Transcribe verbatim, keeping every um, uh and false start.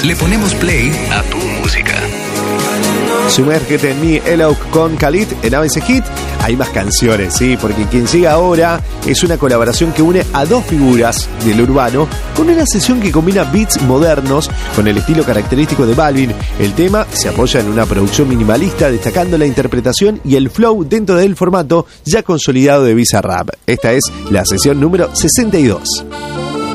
Le ponemos play a tu música. Sumérgete en mi Elok con Khalid en A B C Hit. Hay más canciones, sí, porque quien llega ahora es una colaboración que une a dos figuras del urbano con una sesión que combina beats modernos con el estilo característico de Balvin. El tema se apoya en una producción minimalista, destacando la interpretación y el flow dentro del formato ya consolidado de Bizarrap. Esta es la sesión número sesenta y dos.